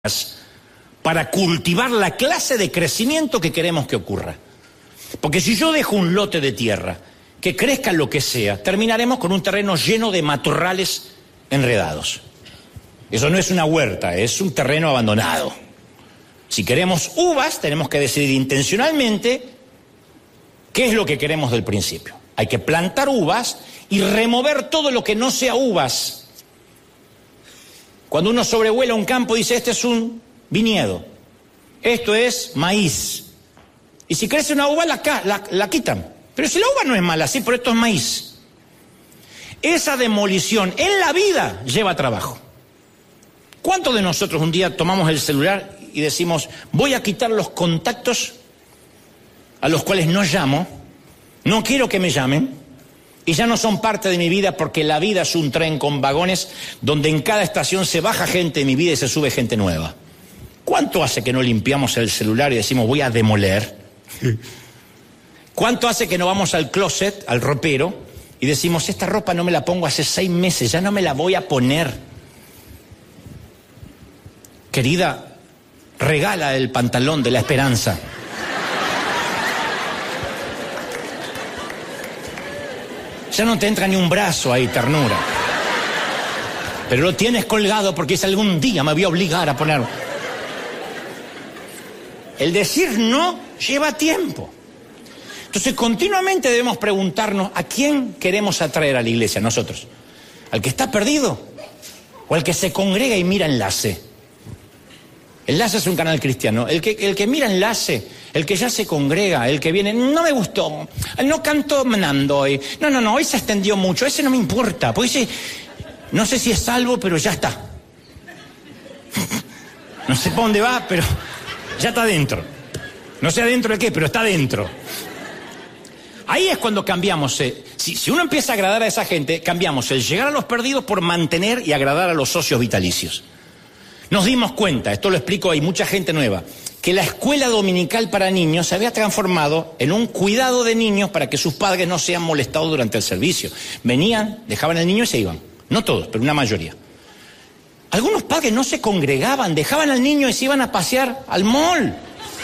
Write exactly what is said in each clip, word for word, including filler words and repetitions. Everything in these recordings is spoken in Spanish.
para cultivar la clase de crecimiento que queremos que ocurra. Porque si yo dejo un lote de tierra que crezca lo que sea, terminaremos con un terreno lleno de matorrales enredados. Eso no es una huerta, es un terreno abandonado. Si queremos uvas, tenemos que decidir intencionalmente qué es lo que queremos del principio. Hay que plantar uvas y remover todo lo que no sea uvas. Cuando uno sobrevuela un campo dice, este es un viñedo, esto es maíz. Y si crece una uva, la, la, la quitan. Pero si la uva no es mala, sí, pero esto es maíz. Esa demolición en la vida lleva trabajo. ¿Cuántos de nosotros un día tomamos el celular y decimos, voy a quitar los contactos a los cuales no llamo, no quiero que me llamen, y ya no son parte de mi vida porque la vida es un tren con vagones donde en cada estación se baja gente de mi vida y se sube gente nueva? ¿Cuánto hace que no limpiamos el celular y decimos voy a demoler? ¿Cuánto hace que no vamos al closet, al ropero, y decimos esta ropa no me la pongo hace seis meses, ya no me la voy a poner? Querida, regala el pantalón de la esperanza. Ya no te entra ni un brazo ahí, ternura. Pero lo tienes colgado porque es algún día me voy a obligar a ponerlo. El decir no lleva tiempo. Entonces continuamente debemos preguntarnos a quién queremos atraer a la iglesia, nosotros. ¿Al que está perdido? ¿O al que se congrega y mira Enlace? Enlace es un canal cristiano. El que, el que mira Enlace, el que ya se congrega, el que viene, no me gustó, no cantó Nando hoy. No, no, no, hoy se extendió mucho, ese no me importa. Porque ese, no sé si es salvo, pero ya está. No sé para dónde va, pero ya está dentro. No sé adentro de qué, pero está dentro. Ahí es cuando cambiamos. Eh, si, si uno empieza a agradar a esa gente, cambiamos el llegar a los perdidos por mantener y agradar a los socios vitalicios. Nos dimos cuenta, esto lo explico, hay mucha gente nueva, que la escuela dominical para niños se había transformado en un cuidado de niños para que sus padres no sean molestados durante el servicio. Venían, dejaban al niño y se iban. No todos, pero una mayoría. Algunos padres no se congregaban, dejaban al niño y se iban a pasear al mall.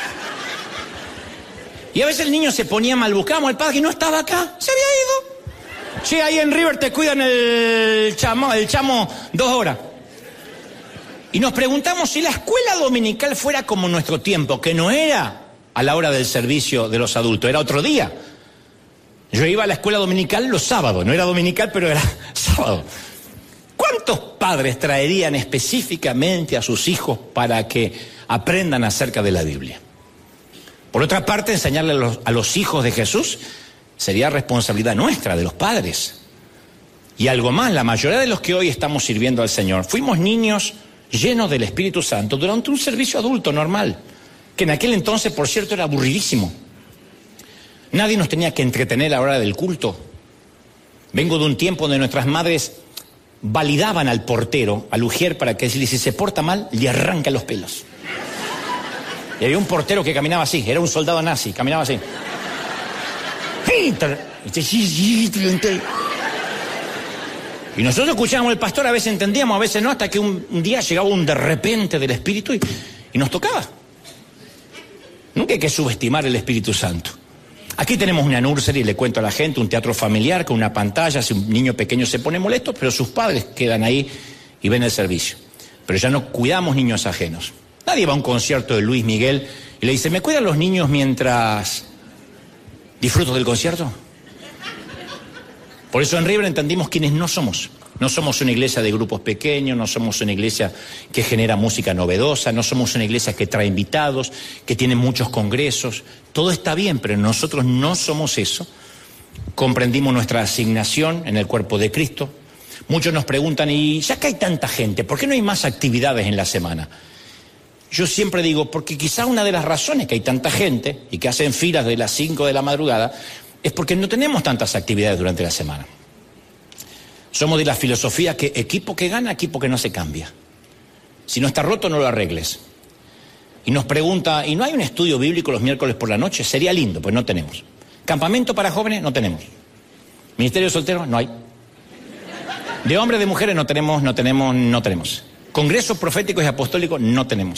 Y a veces el niño se ponía mal, buscábamos al padre y no estaba acá, se había ido. Sí, ahí en River te cuidan el chamo, el chamo dos horas. Y nos preguntamos si la escuela dominical fuera como nuestro tiempo, que no era a la hora del servicio de los adultos, era otro día. Yo iba a la escuela dominical los sábados, no era dominical, pero era sábado. ¿Cuántos padres traerían específicamente a sus hijos para que aprendan acerca de la Biblia? Por otra parte, enseñarle a los, a los hijos de Jesús sería responsabilidad nuestra, de los padres. Y algo más, la mayoría de los que hoy estamos sirviendo al Señor, fuimos niños llenos del Espíritu Santo durante un servicio adulto normal, que en aquel entonces, por cierto, era aburridísimo. Nadie nos tenía que entretener a la hora del culto. Vengo de un tiempo donde nuestras madres validaban al portero, al ujier, para que si se porta mal, le arrancan los pelos. Y había un portero que caminaba así, era un soldado nazi, caminaba así. Y nosotros escuchábamos al pastor, a veces entendíamos, a veces no, hasta que un, un día llegaba un de repente del Espíritu y, y nos tocaba. Nunca hay que subestimar el Espíritu Santo. Aquí tenemos una nursery, le cuento a la gente, un teatro familiar con una pantalla, si un niño pequeño se pone molesto, pero sus padres quedan ahí y ven el servicio. Pero ya no cuidamos niños ajenos. Nadie va a un concierto de Luis Miguel y le dice, ¿me cuidan los niños mientras disfruto del concierto? Por eso en River entendimos quiénes no somos. No somos una iglesia de grupos pequeños, no somos una iglesia que genera música novedosa, no somos una iglesia que trae invitados, que tiene muchos congresos. Todo está bien, pero nosotros no somos eso. Comprendimos nuestra asignación en el cuerpo de Cristo. Muchos nos preguntan, y ya que hay tanta gente, ¿por qué no hay más actividades en la semana? Yo siempre digo, porque quizá una de las razones que hay tanta gente y que hacen filas de las cinco de la madrugada es porque no tenemos tantas actividades durante la semana. Somos de la filosofía que equipo que gana, equipo que no se cambia. Si no está roto, no lo arregles. Y nos pregunta, ¿y no hay un estudio bíblico los miércoles por la noche? Sería lindo, pues no tenemos. ¿Campamento para jóvenes? No tenemos. ¿Ministerio soltero? No hay. ¿De hombres, de mujeres? No tenemos, no tenemos, no tenemos. Congresos proféticos y apostólicos no tenemos.